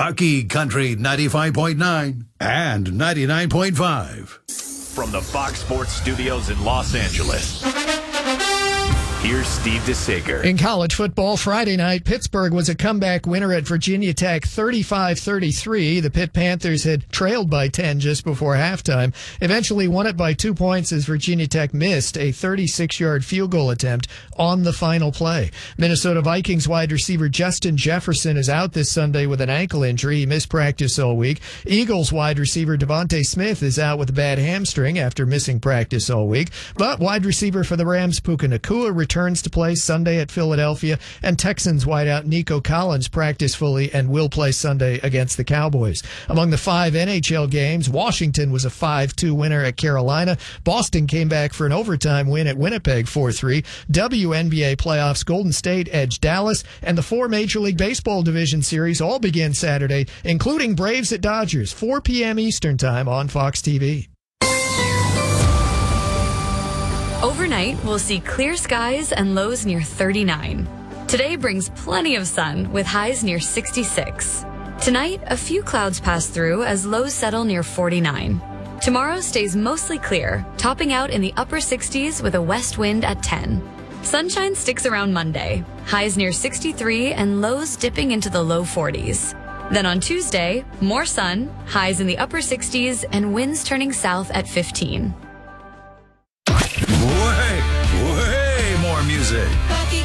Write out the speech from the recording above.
Bucky Country 95.9 and 99.5. From the Fox Sports Studios in Los Angeles, here's Steve DeSager. In college football, Friday night, Pittsburgh was a comeback winner at Virginia Tech 35-33. The Pitt Panthers had trailed by 10 just before halftime, eventually won it by 2 points as Virginia Tech missed a 36-yard field goal attempt on the final play. Minnesota Vikings wide receiver Justin Jefferson is out this Sunday with an ankle injury. He missed practice all week. Eagles wide receiver Devontae Smith is out with a bad hamstring after missing practice all week. But wide receiver for the Rams, Puka Nacua, returns to play Sunday at Philadelphia, and Texans wideout Nico Collins practiced fully and will play Sunday against the Cowboys. Among the 5 NHL games, Washington was a 5-2 winner at Carolina. Boston came back for an overtime win at Winnipeg 4-3. WNBA playoffs, Golden State edged Dallas, and the 4 Major League Baseball division series all begin Saturday, including Braves at Dodgers, 4 p.m. Eastern Time on Fox TV. Overnight, we'll see clear skies and lows near 39. Today brings plenty of sun with highs near 66. Tonight, a few clouds pass through as lows settle near 49. Tomorrow stays mostly clear, topping out in the upper 60s with a west wind at 10. Sunshine sticks around Monday, highs near 63 and lows dipping into the low 40s. Then on Tuesday, more sun, highs in the upper 60s and winds turning south at 15. Way more music.